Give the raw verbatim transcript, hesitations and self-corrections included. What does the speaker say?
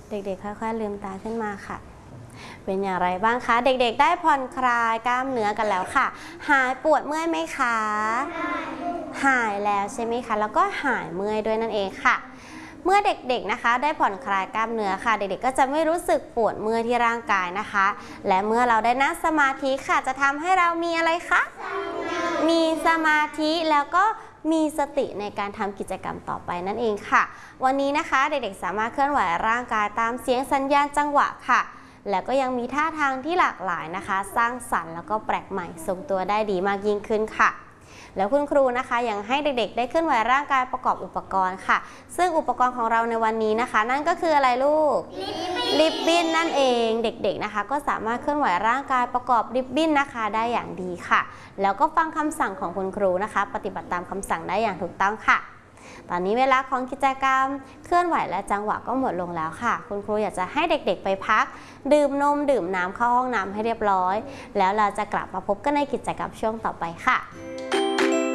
เด็กๆค่อยๆลืมตาขึ้นมาค่ะเป็นอย่างไรบ้างคะเด็กๆได้ผ่อนคลายกล้ามเนื้อกันแล้วค่ะหายปวดเมื่อยไหมคะหายแล้วใช่ไหมคะแล้วก็หายเมื่อยด้วยนั่นเองค่ะเมื่อเด็กๆนะคะได้ผ่อนคลายกล้ามเนื้อค่ะเด็กๆก็จะไม่รู้สึกปวดเมื่อยที่ร่างกายนะคะและเมื่อเราได้นั่งสมาธิค่ะจะทำให้เรามีอะไรคะมีสมาธิแล้วก็มีสติในการทำกิจกรรมต่อไปนั่นเองค่ะวันนี้นะคะเด็กๆสามารถเคลื่อนไหวร่างกายตามเสียงสัญญาณจังหวะค่ะแล้วก็ยังมีท่าทางที่หลากหลายนะคะสร้างสรรค์แล้วก็แปลกใหม่ทรงตัวได้ดีมากยิ่งขึ้นค่ะแล้วคุณครูนะคะยังให้เด็กๆได้เคลื่อนไหวร่างกายประกอบอุปกรณ์ค่ะซึ่งอุปกรณ์ของเราในวันนี้นะคะนั่นก็คืออะไรลูกริบบิ้นนั่นเองเด็กๆนะคะก็สามารถเคลื่อนไหวร่างกายประกอบริบบิ้นนะคะได้อย่างดีค่ะแล้วก็ฟังคำสั่งของคุณครูนะคะปฏิบัติตามคำสั่งได้อย่างถูกต้องค่ะตอนนี้เวลาของกิจกรรมเคลื่อนไหวและจังหวะก็หมดลงแล้วค่ะคุณครูอยากจะให้เด็กๆไปพักดื่มนมดื่มน้ำเข้าห้องน้ำให้เรียบร้อยแล้วเราจะกลับมาพบกันในกิจกรรมช่วงต่อไปค่ะ